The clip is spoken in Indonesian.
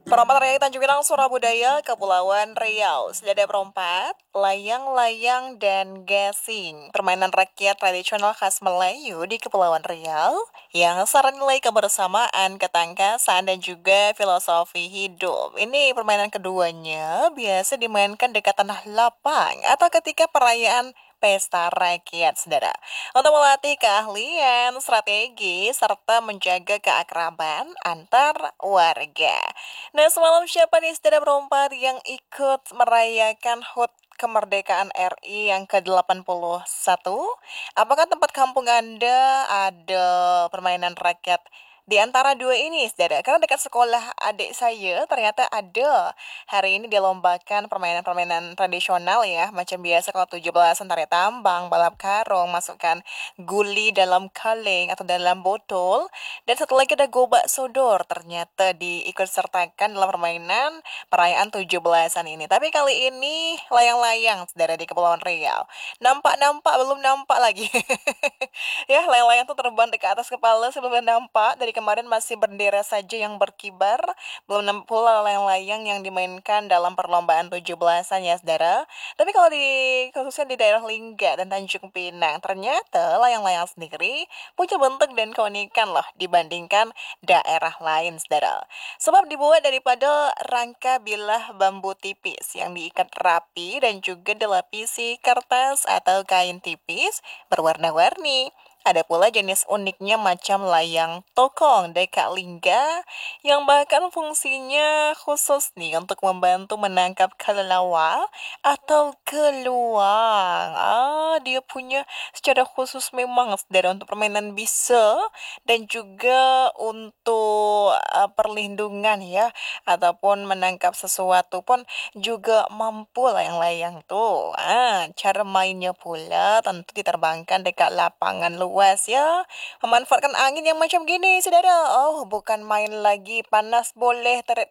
Perompak Layang Tanjung Pinang, Surabaya, Kepulauan Riau. Sudah ada perompak, layang-layang, dan gasing. Permainan rakyat tradisional khas Melayu di Kepulauan Riau yang syarat nilai kebersamaan, ketangkasan, dan juga filosofi hidup. Ini permainan keduanya biasa dimainkan dekat tanah lapang atau ketika perayaan pesta rakyat, saudara. Untuk melatih keahlian, strategi, serta menjaga keakraban antar warga. Nah, semalam siapa nih saudara perempat yang ikut merayakan HUT kemerdekaan RI yang ke-81? Apakah tempat kampung Anda ada permainan rakyat di antara dua ini, saudara? Karena dekat sekolah adik saya ternyata ada. Hari ini dilombakan permainan-permainan tradisional ya. Macam biasa kalau 17-an tarik tambang, balap karung, masukkan guli dalam kaleng atau dalam botol. Dan satu lagi ada gobak sodor, ternyata diikut sertakan dalam permainan perayaan 17-an ini. Tapi kali ini layang-layang, saudara, di Kepulauan Riau. Nampak-nampak, belum nampak lagi. Ya, layang-layang tuh terbang ke atas kepala sebelum nampak. Dari kemarin masih bendera saja yang berkibar. Belum nampak pula layang-layang yang dimainkan dalam perlombaan 17-an ya, saudara. Tapi kalau khususnya di daerah Lingga dan Tanjung Pinang, ternyata layang-layang sendiri punya bentuk dan keunikan loh dibandingkan daerah lain, saudara. Sebab dibuat daripada rangka bilah bambu tipis yang diikat rapi dan juga dilapisi kertas atau kain tipis berwarna-warni. Ada pula jenis uniknya macam layang tokong deka lingga yang bahkan fungsinya khusus nih untuk membantu menangkap kelelawar atau keluang. Dia punya secara khusus memang saudara untuk permainan bisa dan juga untuk perlindungan ya ataupun menangkap sesuatu pun juga mampu layang-layang tuh. Cara mainnya pula tentu diterbangkan dekat lapangan luas ya. Memanfaatkan angin yang macam gini, saudara. Oh, bukan main lagi panas boleh terik